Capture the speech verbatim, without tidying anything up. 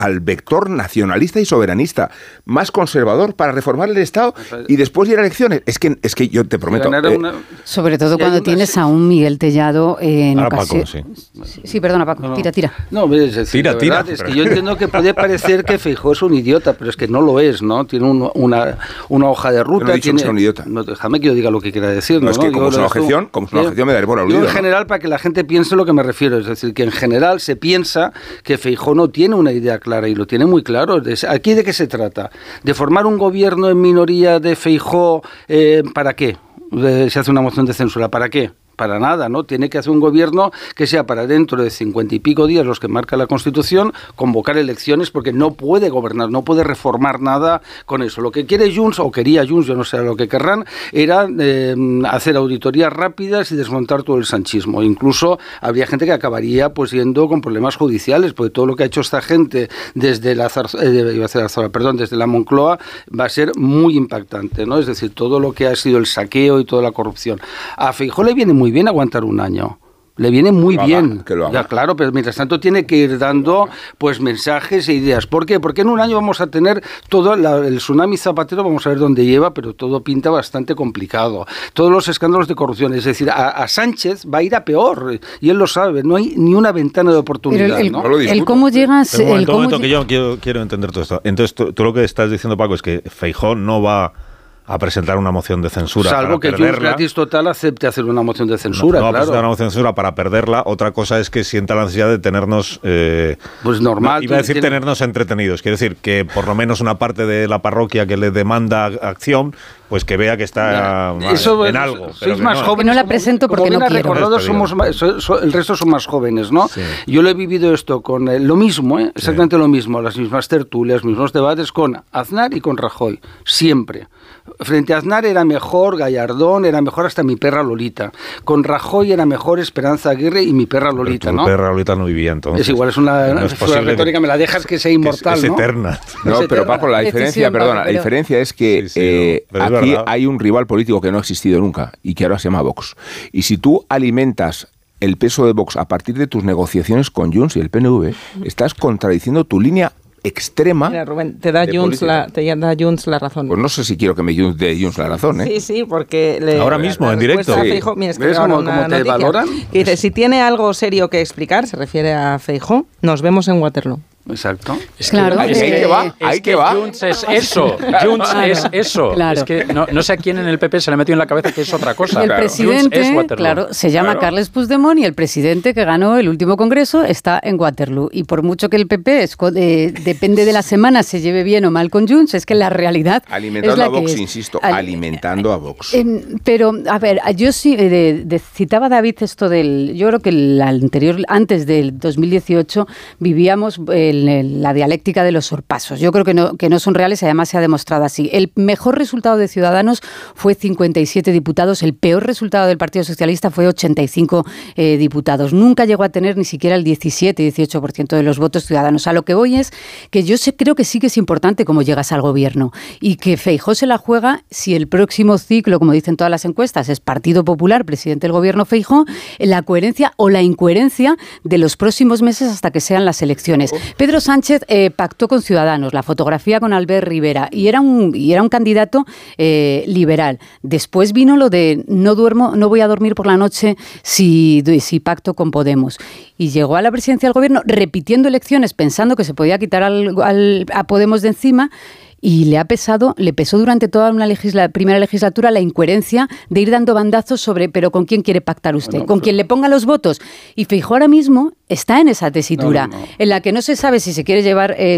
al vector nacionalista y soberanista más conservador para reformar el Estado y después ir a elecciones. Es que, es que yo te prometo... Eh, una... Sobre todo cuando una... tienes a un Miguel Tellado en ocasión... Sí. Sí, sí, perdona, Paco, no, tira, tira. No, es decir, tira, tira. Es que yo entiendo que puede parecer que Feijóo es un idiota, pero es que no lo es, ¿no? Tiene un, una, una hoja de ruta... Yo no he dicho tiene... que sea un idiota. No, déjame que yo diga lo que quiera decir. No, No, es que ¿no? como es una objeción, como es una objeción me daré por aludido. Yo en general, ¿no? Para que la gente piense lo que me refiero, es decir, que en general se piensa que Feijóo no tiene una idea clara y lo tiene muy claro. ¿Aquí de qué se trata? ¿De formar un gobierno en minoría de Feijóo? Eh, ¿Para qué? Eh, se hace una moción de censura. ¿Para qué? Para nada, ¿no? Tiene que hacer un gobierno que sea para dentro de cincuenta y pico días, los que marca la Constitución, convocar elecciones, porque no puede gobernar, no puede reformar nada con eso. Lo que quiere Junts, o quería Junts, yo no sé lo que querrán, era eh, hacer auditorías rápidas y desmontar todo el sanchismo. Incluso habría gente que acabaría pues yendo con problemas judiciales, porque todo lo que ha hecho esta gente desde la Zarz- eh, iba a decir la Zarzuela, perdón, desde la Moncloa va a ser muy impactante, ¿no? Es decir, todo lo que ha sido el saqueo y toda la corrupción. A Feijóo le viene muy bien aguantar un año. Le viene muy que bien. Haga, que lo haga. Ya, claro, pero mientras tanto tiene que ir dando pues mensajes e ideas. ¿Por qué? Porque en un año vamos a tener todo la, el tsunami Zapatero, vamos a ver dónde lleva, pero todo pinta bastante complicado. Todos los escándalos de corrupción, es decir, a, a Sánchez va a ir a peor, y él lo sabe, no hay ni una ventana de oportunidad. El, el, ¿no? no el cómo llegas... Pero un momento, el cómo momento que yo quiero, quiero entender todo esto. Entonces, tú, tú lo que estás diciendo, Paco, es que Feijóo no va a presentar una moción de censura Salvo para que perderla. Junts gratis total acepte hacer una moción de censura, no, no va a claro. presentar una moción de censura para perderla. Otra cosa es que sienta la necesidad de tenernos... Eh, pues normal. No, iba a decir tiene... tenernos entretenidos. Quiere decir que por lo menos una parte de la parroquia que le demanda acción, pues que vea que está mal, Eso, en algo. Sois más no. jóvenes. Que no la presento como, porque como no bien quiero. recordado, somos más, so, so, el resto son más jóvenes, ¿no? Sí. Yo lo he vivido esto con eh, lo mismo, ¿eh? exactamente sí. lo mismo, las mismas tertulias, los mismos debates con Aznar y con Rajoy, siempre. Frente a Aznar era mejor Gallardón, era mejor hasta mi perra Lolita. Con Rajoy era mejor Esperanza Aguirre y mi perra Lolita, Pero tu ¿no? perra Lolita no vivía entonces. Es igual, es una, no es una retórica, que, me la dejas que sea inmortal, es, es ¿no? eterna. No, es pero eterna. Paco, la diferencia, Decisión, perdona, Paco, la diferencia es que sí, sí, eh, no, aquí verdad. hay un rival político que no ha existido nunca y que ahora se llama Vox. Y si tú alimentas el peso de Vox a partir de tus negociaciones con Junts y el P N V, estás contradiciendo tu línea extrema. Mira, Rubén, te da, Junts la, te da Junts la razón. Pues no sé si quiero que me dé Junts la razón, ¿eh? Sí, sí, porque... Le, ahora mismo, en directo. Sí. Feijóo, mira, es que ¿Ves cómo, cómo te noticia, valoran? Que dice, si tiene algo serio que explicar, se refiere a Feijóo, nos vemos en Waterloo. Exacto. Es que, claro, ahí, es ahí que, que va, es ahí que, que va. Junts es eso, Junts claro, es eso. Claro. Es que no, no sé a quién en el P P se le ha metido en la cabeza que es otra cosa. Y el claro. presidente, es claro, se llama claro. Carles Puigdemont y el presidente que ganó el último congreso está en Waterloo. Y por mucho que el P P es, eh, depende de la semana se lleve bien o mal con Junts, es que la realidad alimentando es la a Vox, que es. insisto, Al, alimentando a Vox. Eh, pero, a ver, yo sí, eh, de, de, citaba David esto del... Yo creo que el anterior, antes del dos mil dieciocho, vivíamos el, el, la dialéctica de los sorpasos. Yo creo que no, que no son reales y además se ha demostrado así. El mejor resultado de Ciudadanos fue cincuenta y siete diputados, el peor resultado del Partido Socialista fue ochenta y cinco eh, diputados. Nunca llegó a tener ni siquiera el diecisiete, dieciocho por ciento de los votos ciudadanos. A lo que voy es que yo sé, creo que sí que es importante cómo llegas al gobierno y que Feijóo se la juega si el próximo ciclo, como dicen todas las encuestas, es Partido Popular, presidente del gobierno Feijóo, la coherencia o la incoherencia de los próximos meses hasta que sean las elecciones. Pedro Sánchez eh, pactó con Ciudadanos, la fotografía con Albert Rivera, y era un, y era un candidato eh, liberal. Después vino lo de no duermo, no voy a dormir por la noche si, si pacto con Podemos. Y llegó a la presidencia del gobierno repitiendo elecciones, pensando que se podía quitar al, al, a Podemos de encima. Y le ha pesado, le pesó durante toda una legisla, primera legislatura la incoherencia de ir dando bandazos sobre, pero ¿con quién quiere pactar usted? Bueno, ¿con pero... quién le ponga los votos? Y Feijóo ahora mismo está en esa tesitura, no, no, no. en la que no se sabe si se quiere llevar... Eh,